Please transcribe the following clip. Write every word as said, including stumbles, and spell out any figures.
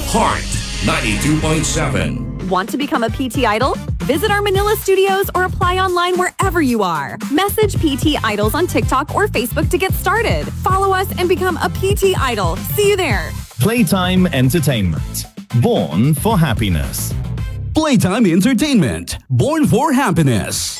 Heart ninety-two point seven. Want to become a P T Idol? Visit our Manila studios or apply online wherever you are. Message P T Idols on TikTok or Facebook to get started. Follow us and become a P T Idol. See you there. Playtime Entertainment. Born for happiness. Playtime Entertainment. Born for happiness.